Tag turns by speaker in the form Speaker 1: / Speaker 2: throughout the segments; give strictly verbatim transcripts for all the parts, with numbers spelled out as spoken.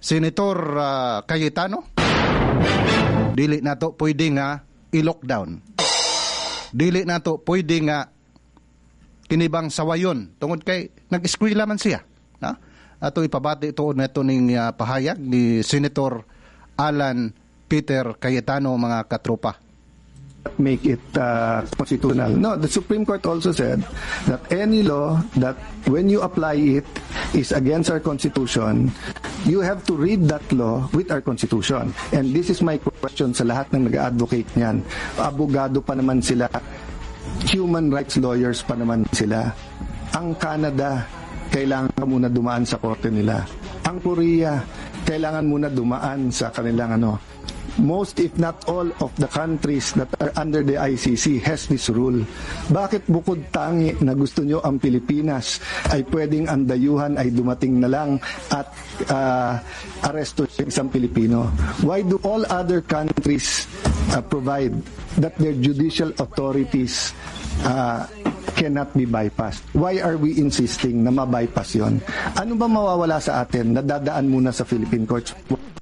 Speaker 1: Senator uh, Cayetano, dili nato pwede nga i-lockdown. Dili nato pwede nga kinibang sawayon tungod kay nag-eskwela man siya. Na? Ato ipabati ito neto ning uh, pahayag ni Senator Alan Peter Cayetano, mga katropa.
Speaker 2: Make it uh, constitutional. No, the Supreme Court also said that any law that when you apply it is against our Constitution, you have to read that law with our Constitution. And this is my question sa lahat ng nag-advocate niyan. Abogado pa naman sila, human rights lawyers pa naman sila. Ang Canada, kailangan muna dumaan sa korte nila. Ang Korea, kailangan muna dumaan sa kanilang ano. Most if not all of the countries that are under the I C C has this rule. Bakit bukod tangi na gusto nyo ang Pilipinas ay pwedeng ang dayuhan ay dumating na lang at uh, aresto yung isang Pilipino? Why do all other countries uh, provide that their judicial authorities uh, cannot be bypassed? Why are we insisting na ma-bypass yun? Ano ba mawawala sa atin na dadaan muna sa Philippine courts?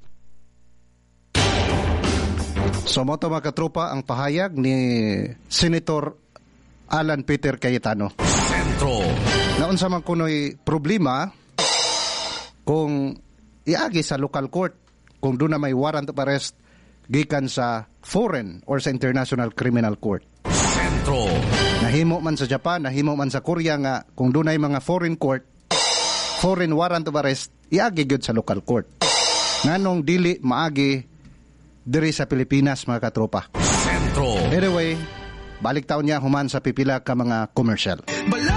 Speaker 1: So mo to, mga katropa, ang pahayag ni Senator Alan Peter Cayetano. Sentro. Naunsa man kuno'y problema kung iagi sa local court, kung doon na may warrant of arrest gikan sa foreign or sa international criminal court. Sentro. Nahimo man sa Japan, nahimo man sa Korea nga kung doon ay mga foreign court, foreign warrant of arrest, iagi gyud sa local court. Nganong dili maagi diri sa Pilipinas, mga katropa. Sentro. Anyway, balik taon niya human sa pipila ka mga commercial. Bala!